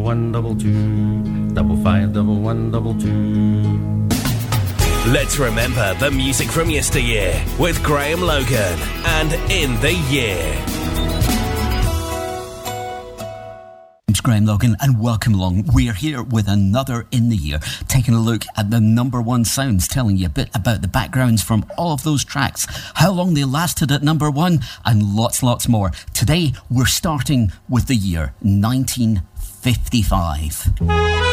51122, 55122. Let's remember the music from yesteryear with Graham Logan and In the Year. I'm Graham Logan and welcome along. We're here with another In the Year, taking a look at the number one sounds, telling you a bit about the backgrounds from all of those tracks, how long they lasted at number one, and lots more. Today we're starting with the year 1955.